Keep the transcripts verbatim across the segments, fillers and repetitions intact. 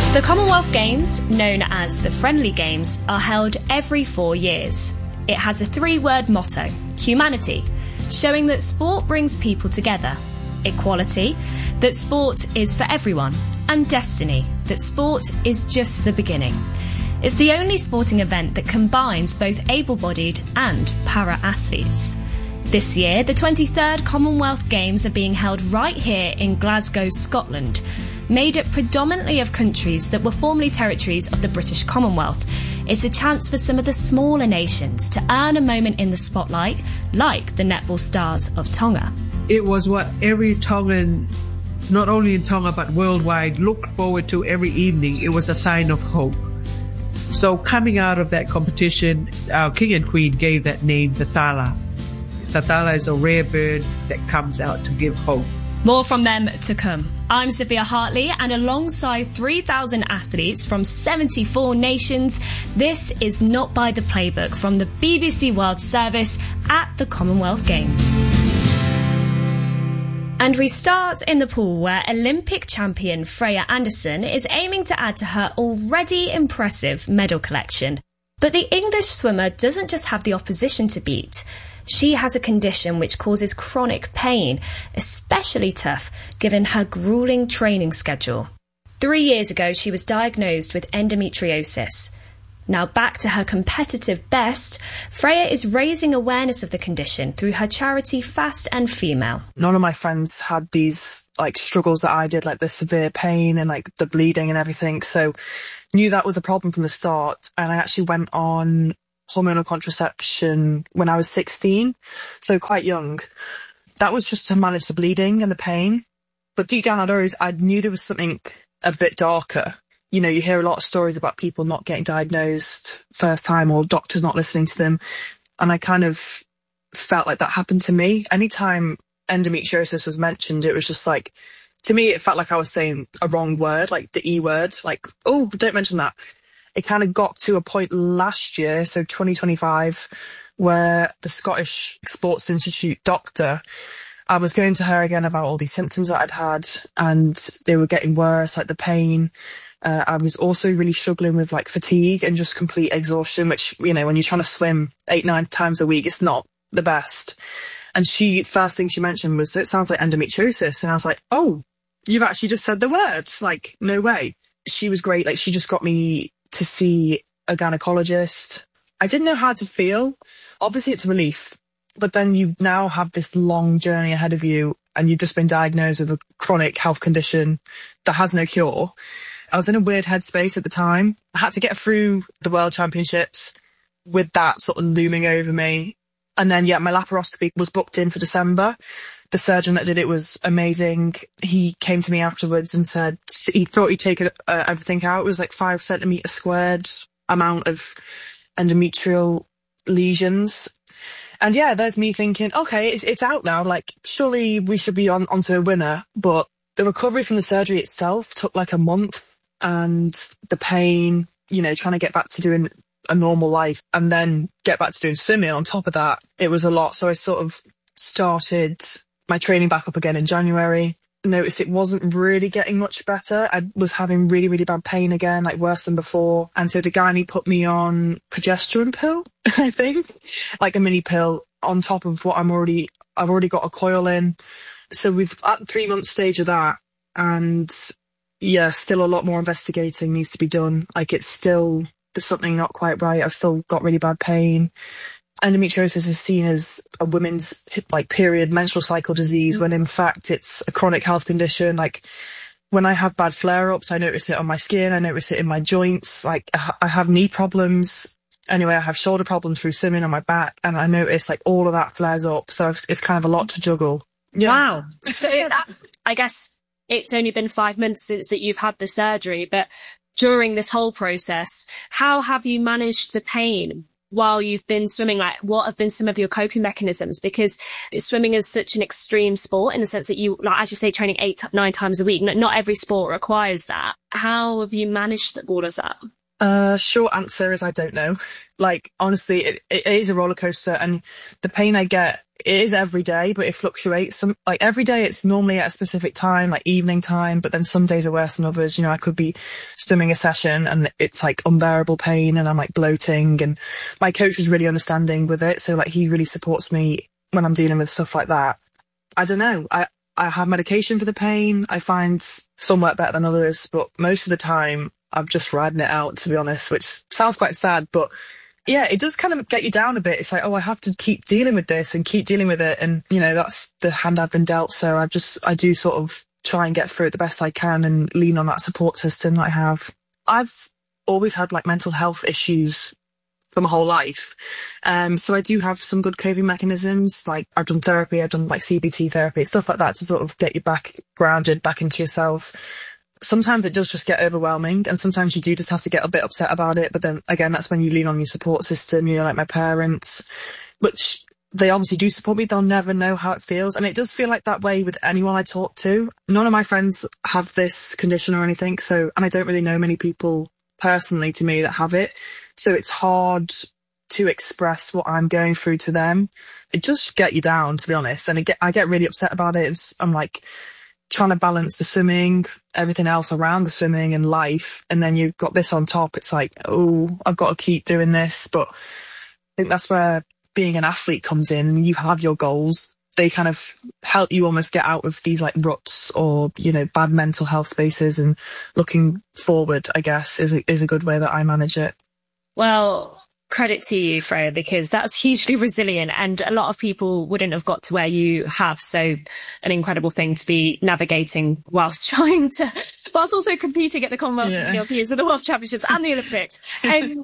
The Commonwealth Games, known as the Friendly Games, are held every four years. It has a three-word motto, humanity, showing that sport brings people together, equality, that sport is for everyone, and destiny, that sport is just the beginning. It's the only sporting event that combines both able-bodied and para-athletes. This year, the twenty-third Commonwealth Games are being held right here in Glasgow, Scotland, made up predominantly of countries that were formerly territories of the British Commonwealth. It's a chance for some of the smaller nations to earn a moment in the spotlight, like the Netball Stars of Tonga. It was what every Tongan, not only in Tonga but worldwide, looked forward to every evening. It was a sign of hope. So coming out of that competition, our king and queen gave that name the Thala. The Thala is a rare bird that comes out to give hope. More from them to come. I'm Sophia Hartley, and alongside three thousand athletes from seventy-four nations, this is Not by the Playbook from the B B C World Service at the Commonwealth Games. And we start in the pool where Olympic champion Freya Anderson is aiming to add to her already impressive medal collection. But the English swimmer doesn't just have the opposition to beat. She has a condition which causes chronic pain, especially tough given her gruelling training schedule. Three years ago, she was diagnosed with endometriosis. Now back to her competitive best, Freya is raising awareness of the condition through her charity Fast and Female. None of my friends had these like struggles that I did, like the severe pain and like the bleeding and everything. So knew that was a problem from the start. And I actually went on hormonal contraception when I was sixteen, so quite young. That was just to manage the bleeding and the pain. But deep down, I'd always, I knew there was something a bit darker. You know, you hear a lot of stories about people not getting diagnosed first time or doctors not listening to them. And I kind of felt like that happened to me. Anytime endometriosis was mentioned, it was just like, to me, it felt like I was saying a wrong word, like the E word, like, oh, don't mention that. It kind of got to a point last year, so twenty twenty-five, where the Scottish Sports Institute doctor, I was going to her again about all these symptoms that I'd had, and they were getting worse, like the pain. Uh, I was also really struggling with like fatigue and just complete exhaustion, which, you know, when you're trying to swim eight, nine times a week, it's not the best. And she, first thing she mentioned was, it sounds like endometriosis. And I was like, oh, you've actually just said the words. Like, no way. She was great. Like, she just got me to see a gynecologist. I didn't know how to feel. Obviously, it's a relief. But then you now have this long journey ahead of you, and you've just been diagnosed with a chronic health condition that has no cure. I was in a weird headspace at the time. I had to get through the World Championships with that sort of looming over me. And then, yeah, my laparoscopy was booked in for December. The surgeon that did it was amazing. He came to me afterwards and said he thought he'd taken uh, everything out. It was like five centimetre squared amount of endometrial lesions. And yeah, there's me thinking, okay, it's, it's out now. Like, surely we should be on onto a winner. But the recovery from the surgery itself took like a month. And the pain, you know, trying to get back to doing a normal life and then get back to doing swimming on top of that, it was a lot. So I sort of started my training back up again in January. Noticed it wasn't really getting much better. I was having really, really bad pain again, like worse than before. And so the gynae put me on progesterone pill, I think, like a mini pill on top of what I'm already, I've already got a coil in. So we've at the three month stage of that. And yeah, still a lot more investigating needs to be done. Like it's still, there's something not quite right. I've still got really bad pain. Endometriosis is seen as a women's like period menstrual cycle disease when in fact it's a chronic health condition. Like when I have bad flare-ups, I notice it on my skin, I notice it in my joints. Like I have knee problems. Anyway, I have shoulder problems through swimming on my back, and I notice like all of that flares up. So it's kind of a lot to juggle. Yeah. Wow. So that, I guess it's only been five months since that you've had the surgery, but during this whole process, how have you managed the pain while you've been swimming? Like, what have been some of your coping mechanisms? Because swimming is such an extreme sport in the sense that you, like, as you say, training eight, nine times a week. Not, not every sport requires that. How have you managed all of that? Uh, short answer is I don't know. Like, honestly, it, it is a roller coaster, and the pain I get, it is every day, but it fluctuates. Some, like every day it's normally at a specific time, like evening time, but then some days are worse than others. You know, I could be swimming a session and it's like unbearable pain and I'm like bloating, and my coach was really understanding with it. So like he really supports me when I'm dealing with stuff like that. I don't know. I, I have medication for the pain. I find some work better than others, but most of the time I'm just riding it out, to be honest, which sounds quite sad, but yeah, it does kind of get you down a bit. It's like, oh, I have to keep dealing with this and keep dealing with it. And, you know, that's the hand I've been dealt. So I just, I do sort of try and get through it the best I can and lean on that support system that I have. I've always had like mental health issues for my whole life. Um, so I do have some good coping mechanisms. Like I've done therapy, I've done like C B T therapy, stuff like that to sort of get you back grounded, back into yourself. Sometimes it does just get overwhelming, and sometimes you do just have to get a bit upset about it. But then again, that's when you lean on your support system, you know, like my parents, which they obviously do support me. They'll never know how it feels. And it does feel like that way with anyone I talk to. None of my friends have this condition or anything. So, and I don't really know many people personally to me that have it. So it's hard to express what I'm going through to them. It just get you down, to be honest. And it get, I get really upset about it. It's, I'm like, trying to balance the swimming, everything else around the swimming and life. And then you've got this on top. It's like, oh, I've got to keep doing this. But I think that's where being an athlete comes in. You have your goals. They kind of help you almost get out of these like ruts or, you know, bad mental health spaces, and looking forward, I guess, is a, is a good way that I manage it. Well, credit to you, Freya, because that's hugely resilient, and a lot of people wouldn't have got to where you have. So an incredible thing to be navigating whilst trying to, whilst also competing at the Commonwealth yeah. and the Europeans and the World Championships and the Olympics. Um,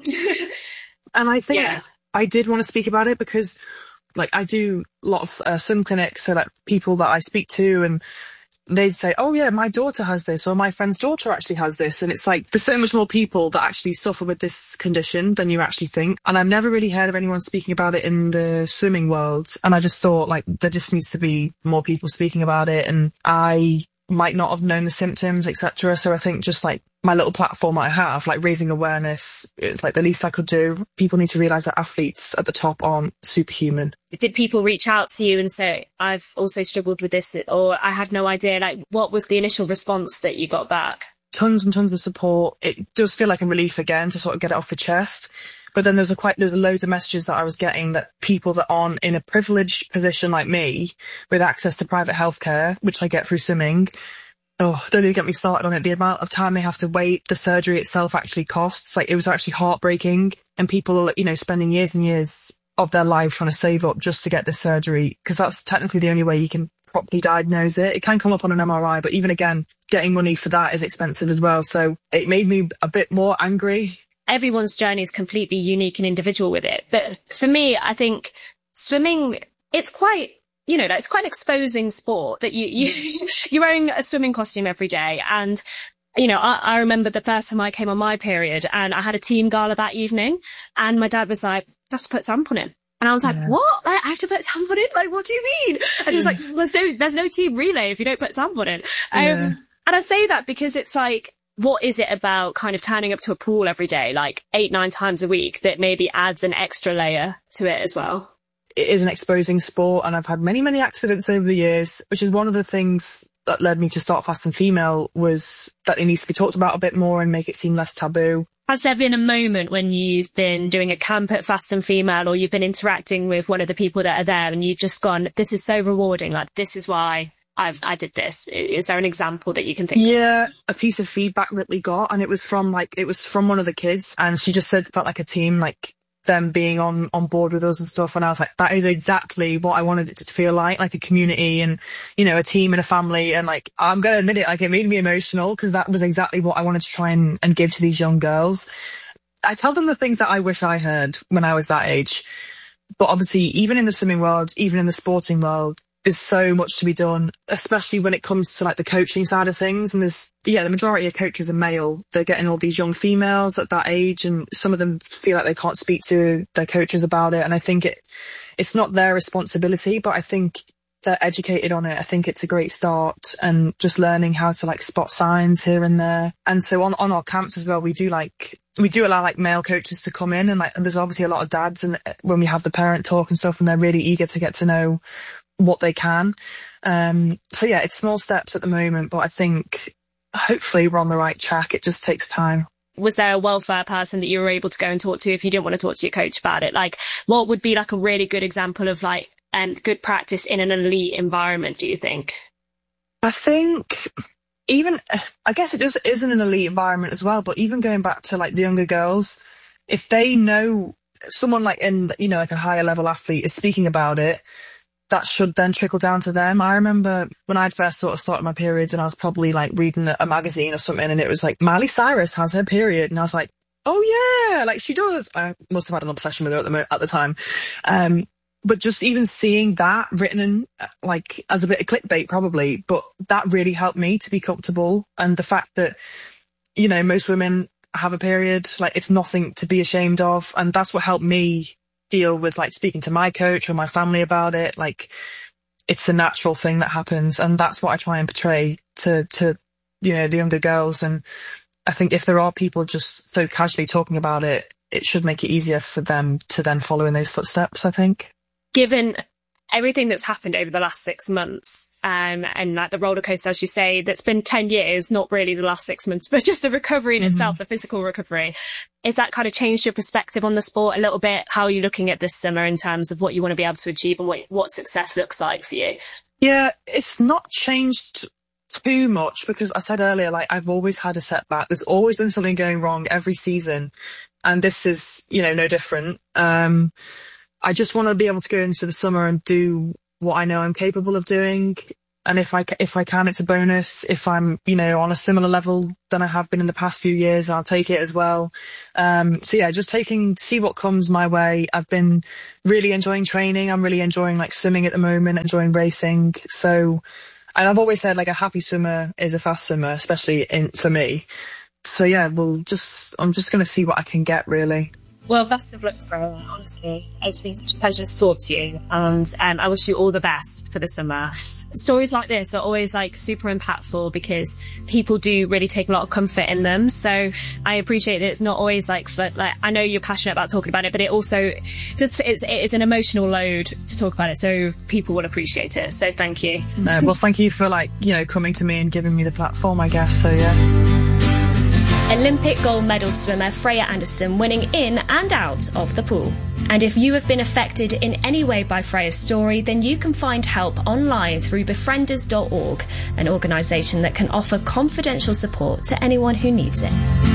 and I think yeah. I did want to speak about it because like I do a lot of uh, swim clinics, so like people that I speak to, and they'd say, oh yeah, my daughter has this, or my friend's daughter actually has this. And it's like, there's so much more people that actually suffer with this condition than you actually think. And I've never really heard of anyone speaking about it in the swimming world. And I just thought like, there just needs to be more people speaking about it. And I might not have known the symptoms, et cetera. So I think just like my little platform I have, like raising awareness, it's like the least I could do. People need to realise that athletes at the top aren't superhuman. Did people reach out to you and say, I've also struggled with this, or I had no idea? Like, what was the initial response that you got back? Tons and tons of support. It does feel like a relief again to sort of get it off the chest. But then there's a quite there's loads of messages that I was getting that people that aren't in a privileged position like me, with access to private healthcare, which I get through swimming. Oh, don't even get me started on it. The amount of time they have to wait, the surgery itself actually costs. Like, it was actually heartbreaking. And people are, you know, spending years and years of their life trying to save up just to get this surgery, because that's technically the only way you can properly diagnose it. It can come up on an M R I, but even again, getting money for that is expensive as well. So it made me a bit more angry. Everyone's journey is completely unique and individual with it. But for me, I think swimming, it's quite, you know, it's quite an exposing sport that you, you, you're wearing a swimming costume every day. And, you know, I, I remember the first time I came on my period and I had a team gala that evening, and my dad was like, you have to put tampon in. And I was like, yeah. what? Like, I have to put tampon in? Like, what do you mean? And he was like, there's no, there's no team relay if you don't put tampon in. Um, yeah. And I say that because it's like, what is it about kind of turning up to a pool every day, like eight, nine times a week, that maybe adds an extra layer to it as well? It is an exposing sport, and I've had many, many accidents over the years, which is one of the things that led me to start Fast and Female, was that it needs to be talked about a bit more and make it seem less taboo. Has there been a moment when you've been doing a camp at Fast and Female, or you've been interacting with one of the people that are there, and you've just gone, this is so rewarding, like, this is why I've, I did this? Is there an example that you can think yeah, of? Yeah, a piece of feedback that we got, and it was from like, it was from one of the kids, and she just said it felt like a team, like them being on, on board with us and stuff. And I was like, that is exactly what I wanted it to feel like, like a community and, you know, a team and a family. And like, I'm going to admit it, like it made me emotional, because that was exactly what I wanted to try and, and give to these young girls. I tell them the things that I wish I heard when I was that age. But obviously, even in the swimming world, even in the sporting world, there's so much to be done, especially when it comes to like the coaching side of things. And there's, yeah, the majority of coaches are male. They're getting all these young females at that age, and some of them feel like they can't speak to their coaches about it. And I think it, it's not their responsibility, but I think they're educated on it. I think it's a great start, and just learning how to like spot signs here and there. And so on, on our camps as well, we do like we do allow like male coaches to come in, and like, and there's obviously a lot of dads, and when we have the parent talk and stuff, and they're really eager to get to know what they can. Um, so yeah, it's small steps at the moment, but I think hopefully we're on the right track. It just takes time. Was there a welfare person that you were able to go and talk to if you didn't want to talk to your coach about it? Like, what would be like a really good example of like um, good practice in an elite environment, do you think? I think even, I guess it just isn't an elite environment as well, but even going back to like the younger girls, if they know someone like in, you know, like a higher level athlete is speaking about it, that should then trickle down to them. I remember when I'd first sort of started my periods, and I was probably like reading a magazine or something, and it was like, Miley Cyrus has her period. And I was like, oh yeah, like she does. I must have had an obsession with her at the, mo- at the time. Um, but just even seeing that written in, like as a bit of clickbait probably, but that really helped me to be comfortable. And the fact that, you know, most women have a period, like it's nothing to be ashamed of. And that's what helped me deal with like speaking to my coach or my family about it. Like it's a natural thing that happens, and that's what I try and portray to to you know the younger girls. And I think if there are people just so casually talking about it, it should make it easier for them to then follow in those footsteps, I think. Given everything that's happened over the last six months, um, and like the roller coaster, as you say, that's been ten years, not really the last six months, but just the recovery in mm-hmm. itself, the physical recovery. Is that kind of changed your perspective on the sport a little bit? How are you looking at this summer in terms of what you want to be able to achieve and what, what success looks like for you? Yeah, it's not changed too much, because I said earlier, like I've always had a setback. There's always been something going wrong every season. And this is, you know, no different. Um, I just want to be able to go into the summer and do what I know I'm capable of doing. And if I, if I can, it's a bonus. If I'm, you know, on a similar level than I have been in the past few years, I'll take it as well. Um, so yeah, just taking, see what comes my way. I've been really enjoying training. I'm really enjoying like swimming at the moment, enjoying racing. So, and I've always said like a happy swimmer is a fast swimmer, especially in, for me. So yeah, we'll just, I'm just going to see what I can get really. Well, best of luck, Freya, honestly. It's been such a pleasure to talk to you, and um, I wish you all the best for the summer. Stories like this are always like super impactful because people do really take a lot of comfort in them. So I appreciate that it's not always like, for, like I know you're passionate about talking about it, but it also just it's, it is an emotional load to talk about it. So people will appreciate it. So thank you. No, well, thank you for like, you know, coming to me and giving me the platform, I guess. So yeah. Olympic gold medal swimmer Freya Anderson winning in and out of the pool. And if you have been affected in any way by Freya's story, then you can find help online through befrienders dot org, an organisation that can offer confidential support to anyone who needs it.